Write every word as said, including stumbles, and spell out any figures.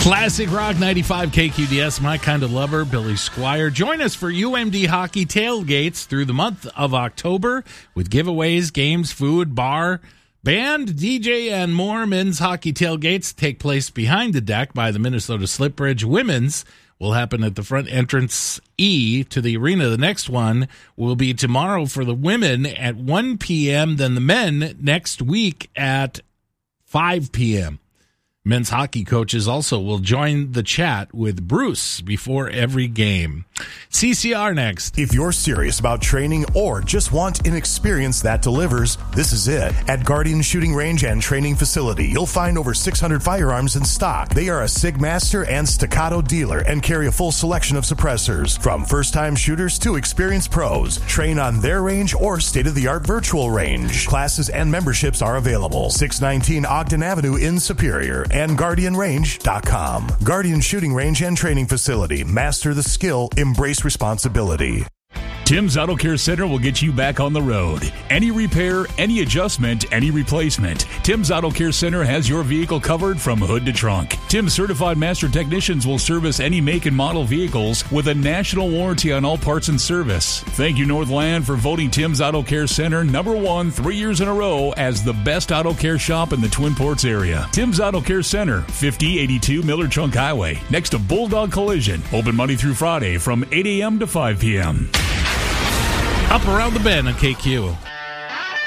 Classic Rock ninety-five K Q D S, My Kind of Lover, Billy Squire. Join us for U M D Hockey tailgates through the month of October with giveaways, games, food, bar, band, D J, and more. Men's hockey tailgates take place behind the deck by the Minnesota Slip Bridge. Women's will happen at the front entrance E to the arena. The next one will be tomorrow for the women at one p.m., then the men next week at five p.m. Men's hockey coaches also will join the chat with Bruce before every game. C C R next. If you're serious about training or just want an experience that delivers, this is it. At Guardian Shooting Range and Training Facility, you'll find over six hundred firearms in stock. They are a Sigmaster and Staccato dealer and carry a full selection of suppressors. From first-time shooters to experienced pros, train on their range or state-of-the-art virtual range. Classes and memberships are available. six nineteen Ogden Avenue in Superior and guardian range dot com. Guardian Shooting Range and Training Facility. Master the skill, embrace responsibility. Tim's Auto Care Center will get you back on the road. Any repair, any adjustment, any replacement. Tim's Auto Care Center has your vehicle covered from hood to trunk. Tim's certified master technicians will service any make and model vehicles with a national warranty on all parts and service. Thank you, Northland, for voting Tim's Auto Care Center number one three years in a row as the best auto care shop in the Twin Ports area. Tim's Auto Care Center, fifty eighty-two Miller Trunk Highway, next to Bulldog Collision. Open Monday through Friday from eight a.m. to five p.m. Up around the bend on K Q.